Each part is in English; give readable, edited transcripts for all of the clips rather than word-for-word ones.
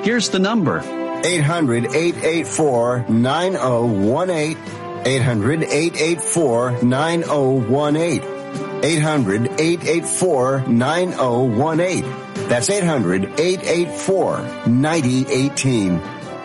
Here's the number. 800-884-9018. 800-884-9018. 800-884-9018. That's 800-884-9018.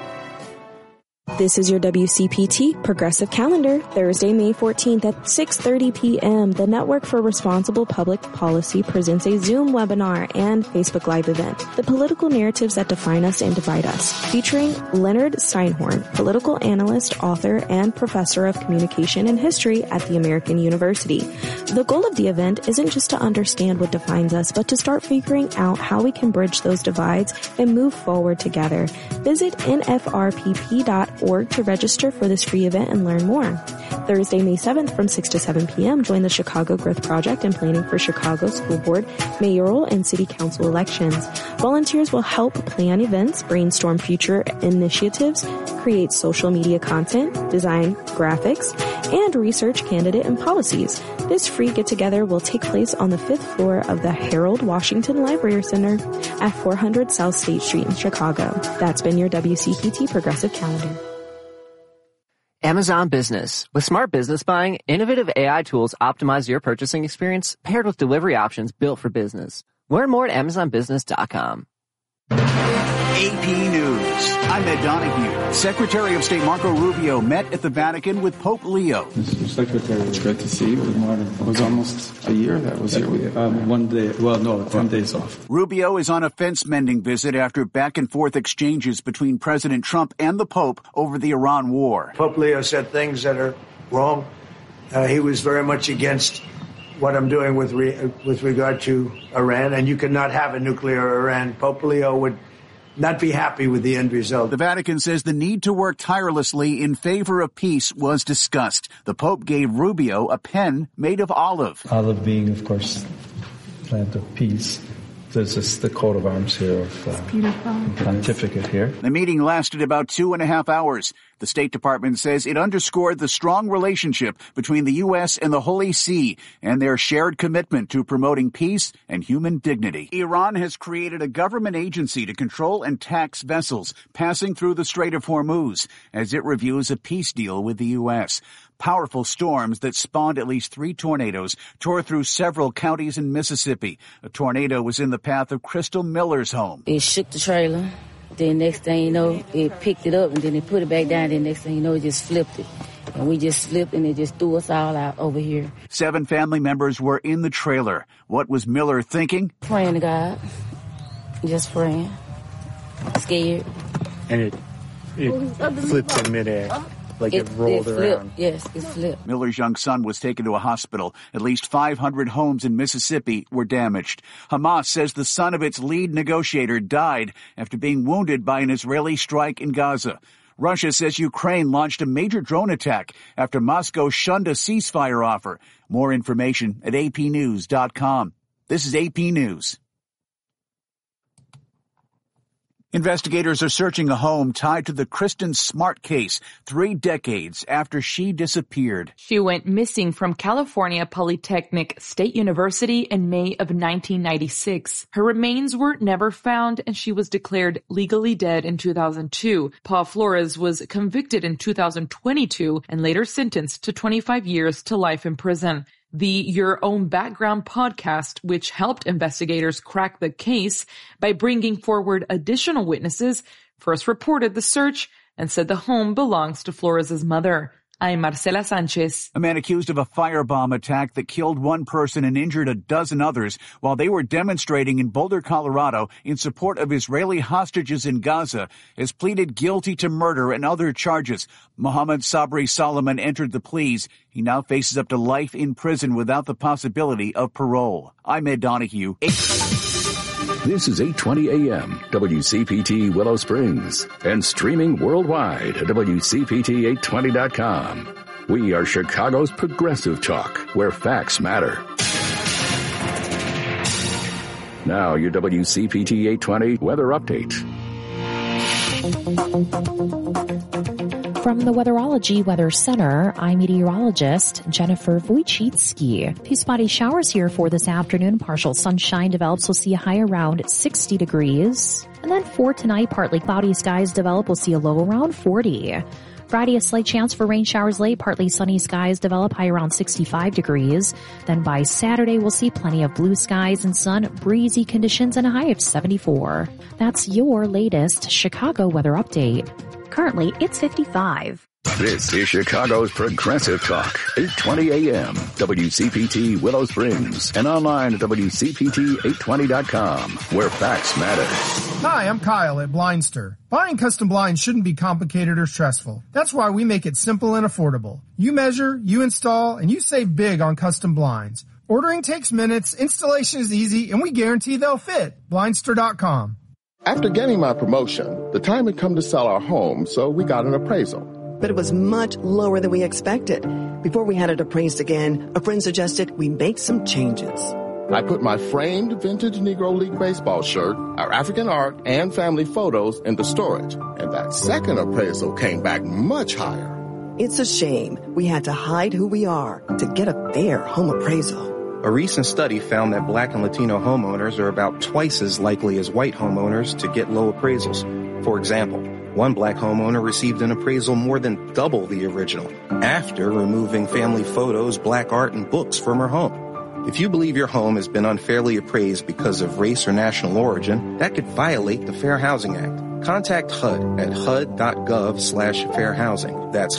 This is your WCPT Progressive Calendar, Thursday, May 14th at 6:30 p.m. The Network for Responsible Public Policy presents a Zoom webinar and Facebook Live event, The Political Narratives That Define Us and Divide Us, featuring Leonard Steinhorn, political analyst, author, and professor of communication and history at the American University. The goal of the event isn't just to understand what defines us, but to start figuring out how we can bridge those divides and move forward together. Visit nfrpp.org to register for this free event and learn more. Thursday, May 7th from 6 to 7 p.m., join the Chicago Growth Project in planning for Chicago School Board, mayoral, and city council elections. Volunteers will help plan events, brainstorm future initiatives, create social media content, design graphics, and research candidate and policies. This free get-together will take place on the 5th floor of the Harold Washington Library Center at 400 South State Street in Chicago. That's been your WCPT Progressive Calendar. Amazon Business. With smart business buying, innovative AI tools optimize your purchasing experience paired with delivery options built for business. Learn more at AmazonBusiness.com. AP News. I'm Ed Donahue. Secretary of State Marco Rubio met at the Vatican with Pope Leo. Mr. Secretary, it's great to see you. Good morning. It was almost a year that was here. 10 days off. Rubio is on a fence-mending visit after back-and-forth exchanges between President Trump and the Pope over the Iran war. Pope Leo said things that are wrong. He was very much against what I'm doing with regard to Iran, and you cannot have a nuclear Iran. Pope Leo would not be happy with the end result. The Vatican says the need to work tirelessly in favor of peace was discussed. The Pope gave Rubio a pen made of olive. Olive being, of course, plant of peace. This is the coat of arms here of the pontificate here. The meeting lasted about 2.5 hours. The State Department says it underscored the strong relationship between the U.S. and the Holy See and their shared commitment to promoting peace and human dignity. Iran has created a government agency to control and tax vessels passing through the Strait of Hormuz as it reviews a peace deal with the U.S. Powerful storms that spawned at least 3 tornadoes tore through several counties in Mississippi. A tornado was in the path of Crystal Miller's home. It shook the trailer. Then next thing you know, it picked it up and then it put it back down. Then next thing you know, it just flipped it. And we just slipped and it just threw us all out over here. 7 family members were in the trailer. What was Miller thinking? Praying to God. Just praying. Scared. And it flipped in midair. Like it rolled around. Yes, it flipped. Miller's young son was taken to a hospital. At least 500 homes in Mississippi were damaged. Hamas says the son of its lead negotiator died after being wounded by an Israeli strike in Gaza. Russia says Ukraine launched a major drone attack after Moscow shunned a ceasefire offer. More information at apnews.com. This is AP News. Investigators are searching a home tied to the Kristen Smart case 3 decades after she disappeared. She went missing from California Polytechnic State University in May of 1996. Her remains were never found and she was declared legally dead in 2002. Paul Flores was convicted in 2022 and later sentenced to 25 years to life in prison. The Your Own Background podcast, which helped investigators crack the case by bringing forward additional witnesses, first reported the search and said the home belongs to Flores' mother. I'm Marcela Sanchez. A man accused of a firebomb attack that killed 1 person and injured a dozen others while they were demonstrating in Boulder, Colorado in support of Israeli hostages in Gaza has pleaded guilty to murder and other charges. Mohammed Sabri Solomon entered the pleas. He now faces up to life in prison without the possibility of parole. I'm Ed Donahue. This is 820 AM, WCPT Willow Springs, and streaming worldwide at WCPT820.com. We are Chicago's progressive talk, where facts matter. Now, your WCPT 820 weather update. From the Weatherology Weather Center, I'm meteorologist Jennifer Wojcicki. A few spotty showers here for this afternoon. Partial sunshine develops. We'll see a high around 60 degrees. And then for tonight, partly cloudy skies develop. We'll see a low around 40. Friday, a slight chance for rain showers late. Partly sunny skies develop, high around 65 degrees. Then by Saturday, we'll see plenty of blue skies and sun, breezy conditions, and a high of 74. That's your latest Chicago weather update. Currently, it's 55. This is Chicago's Progressive Talk, 820 AM, WCPT Willow Springs, and online at WCPT820.com, where facts matter. Hi, I'm Kyle at Blindster. Buying custom blinds shouldn't be complicated or stressful. That's why we make it simple and affordable. You measure, you install, and you save big on custom blinds. Ordering takes minutes, installation is easy, and we guarantee they'll fit. Blindster.com. After getting my promotion, the time had come to sell our home, so we got an appraisal. But it was much lower than we expected. Before we had it appraised again, a friend suggested we make some changes. I put my framed vintage Negro League baseball shirt, our African art, and family photos into storage. And that second appraisal came back much higher. It's a shame we had to hide who we are to get a fair home appraisal. A recent study found that Black and Latino homeowners are about twice as likely as white homeowners to get low appraisals. For example, one Black homeowner received an appraisal more than double the original after removing family photos, Black art, and books from her home. If you believe your home has been unfairly appraised because of race or national origin, that could violate the Fair Housing Act. Contact HUD at HUD.gov/fairhousing. That's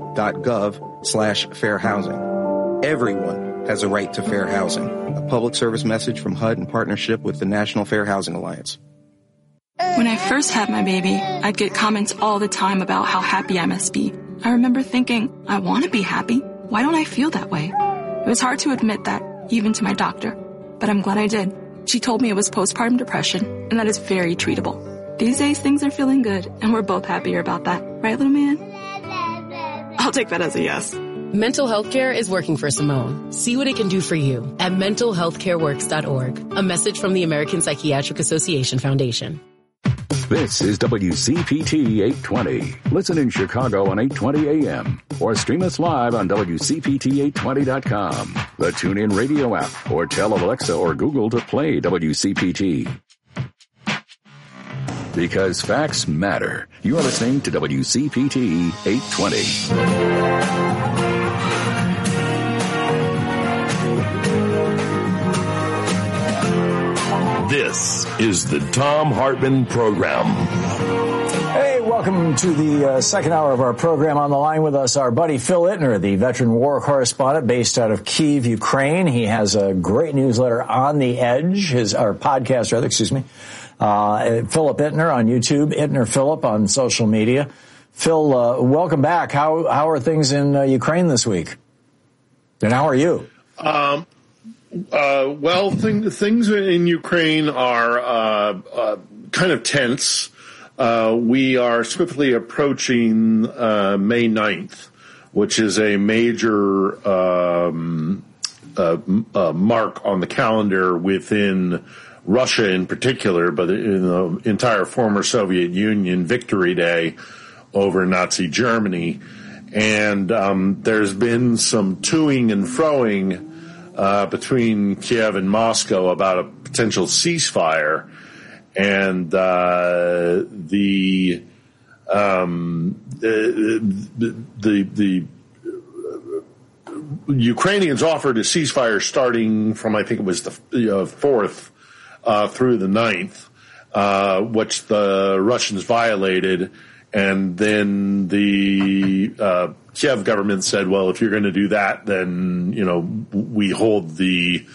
HUD.gov/fairhousing. Everyone has a right to fair housing. A public service message from HUD in partnership with the National Fair Housing Alliance. When I first had my baby, I'd get comments all the time about how happy I must be. I remember thinking, I want to be happy. Why don't I feel that way? It was hard to admit that, even to my doctor. But I'm glad I did. She told me it was postpartum depression, and that is very treatable. These days, things are feeling good, and we're both happier about that. Right, little man? I'll take that as a yes. Mental health care is working for Simone. See what it can do for you at mentalhealthcareworks.org. A message from the American Psychiatric Association Foundation. This is WCPT 820. Listen in Chicago on 820 AM or stream us live on WCPT820.com, the TuneIn radio app, or tell Alexa or Google to play WCPT. Because facts matter. You're listening to WCPT 820. This is the Thom Hartmann Program. Hey, welcome to the second hour of our program. On the line with us, our buddy Phil Ittner, the veteran war correspondent based out of Kyiv, Ukraine. He has a great newsletter, On the Edge, our podcast, rather, excuse me. Philip Ittner on YouTube, Ittner Philip on social media. Phil, welcome back. How are things in Ukraine this week? And how are you? Well, things in Ukraine are kind of tense. We are swiftly approaching May 9th, which is a major mark on the calendar within Russia in particular, but in the entire former Soviet Union, Victory Day over Nazi Germany. And there's been some toing and froing between Kiev and Moscow about a potential ceasefire, and the Ukrainians offered a ceasefire starting from, I think it was the 4th through the 9th, which the Russians violated, and then the Kiev government said, well, if you're going to do that, then, we hold the,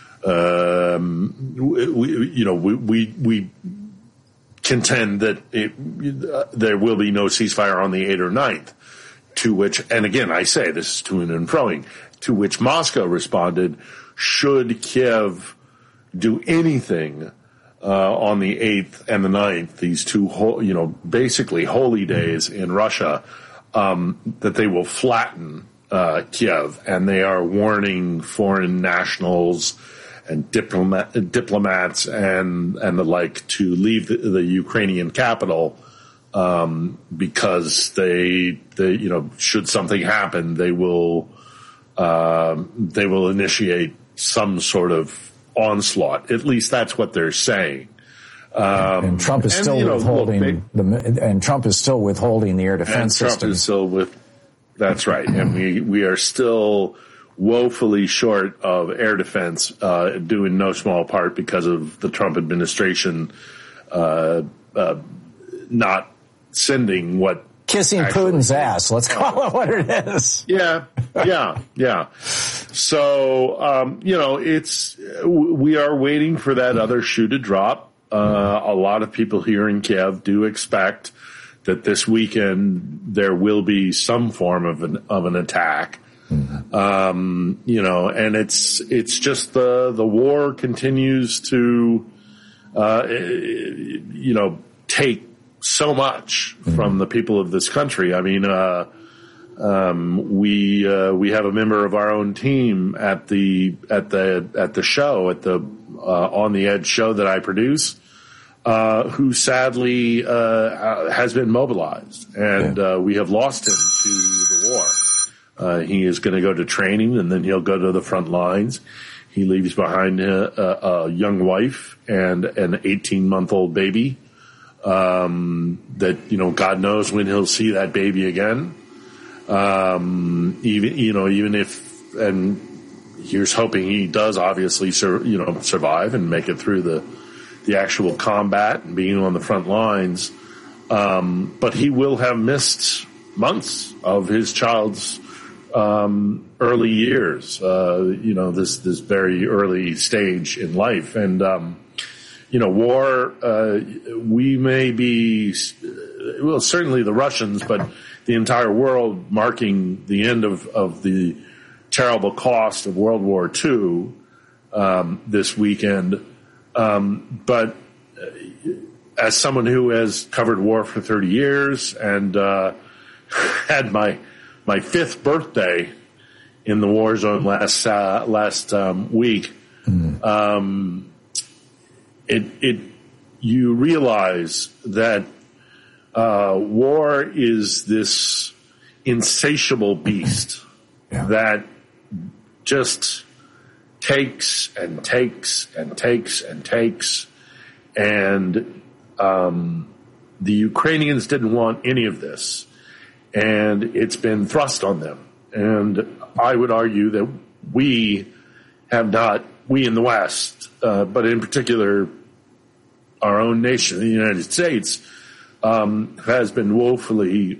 we contend that there will be no ceasefire on the 8th or 9th, to which, and again, I say this is to and froing, to which Moscow responded, should Kiev do anything on the 8th and the 9th, these two, basically holy days in Russia, that they will flatten Kiev, and they are warning foreign nationals and diplomats and the like to leave the Ukrainian capital because they should something happen, they will initiate some sort of onslaught. At least that's what they're saying. And Trump is still withholding the air defense system. That's right. And we are still woefully short of air defense, due in no small part because of the Trump administration not sending what kissing Putin's ass. Let's call it what it is. Yeah. So we are waiting for that other shoe to drop. A lot of people here in Kiev do expect that this weekend there will be some form of an attack. And it's just the war continues to take so much from the people of this country. I mean, we have a member of our own team at the show, at the On the Edge show that I produce, who sadly has been mobilized, and we have lost him to the war. He is going to go to training, and then he'll go to the front lines. He leaves behind a young wife and an 18-month-old baby. That God knows when he'll see that baby again. Even if, and here's hoping he does obviously survive and make it through the actual combat and being on the front lines. But he will have missed months of his child's early years. This very early stage in life, and war, we may be, certainly the Russians, but the entire world marking the end of the terrible cost of World War II this weekend. But as someone who has covered war for 30 years and had my fifth birthday in the war zone last week, you realize that war is this insatiable beast that just takes and takes and takes and takes, and the Ukrainians didn't want any of this, and it's been thrust on them. And I would argue that we in the West, but in particular our own nation, the United States, has been woefully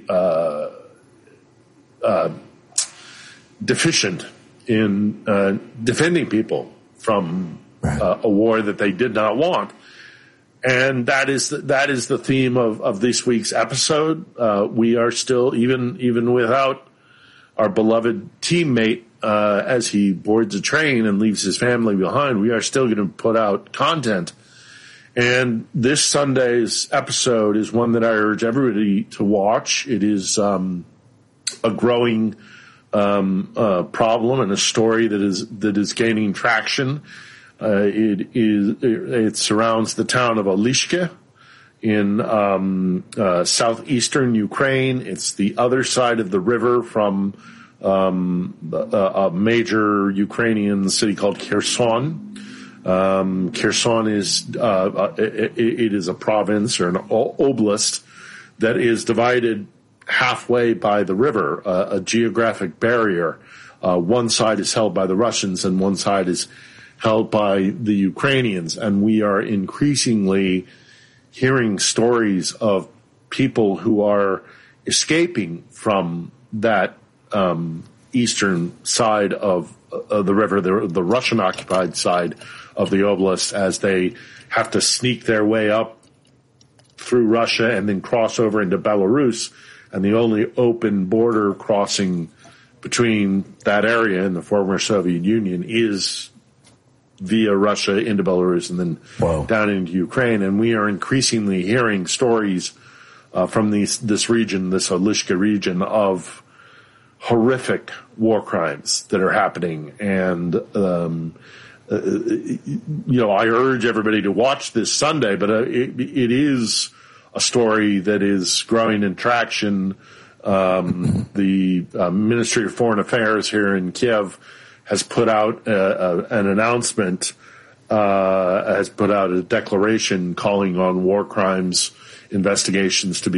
deficient in defending people from a war that they did not want. And that is the theme of this week's episode. We are still, even without our beloved teammate, as he boards a train and leaves his family behind, we are still going to put out content. And this Sunday's episode is one that I urge everybody to watch. It is a growing problem and a story that is gaining traction. It surrounds the town of Olishka in southeastern Ukraine. It's the other side of the river from a major Ukrainian city called Kherson. Kherson is it is a province or an oblast that is divided halfway by the river, a geographic barrier. One side is held by the Russians and one side is held by the Ukrainians, and we are increasingly hearing stories of people who are escaping from that eastern side of the river, the Russian-occupied side of the oblast, as they have to sneak their way up through Russia and then cross over into Belarus. And the only open border crossing between that area and the former Soviet Union is via Russia into Belarus and then down into Ukraine. And we are increasingly hearing stories from this region, this Olishka region, of horrific war crimes that are happening. And I urge everybody to watch this Sunday, but it is a story that is growing in traction. The Ministry of Foreign Affairs here in Kiev has put out an announcement, has put out a declaration calling on war crimes investigations to be